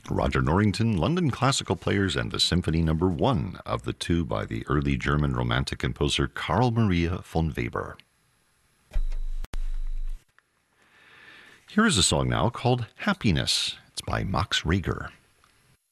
Roger Norrington, London Classical Players, and the Symphony Number 1 of the two by the early German Romantic composer Carl Maria von Weber. Here is a song now called Happiness. It's by Max Reger.